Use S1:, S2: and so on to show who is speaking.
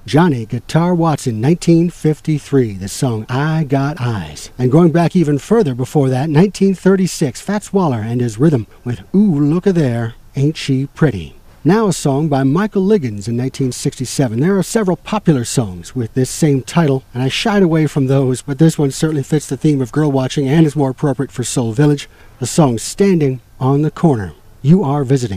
S1: Johnny Guitar Watson, 1953, the song I Got Eyes. And going back even further before that, 1936, Fats Waller and his rhythm with Ooh, Look-a There, Ain't She Pretty. Now a song by Michael Liggins in 1967. There are several popular songs with this same title, and I shied away from those, but this one certainly fits the theme of girl watching and is more appropriate for Soul Village. The song Standing on the Corner. You are visiting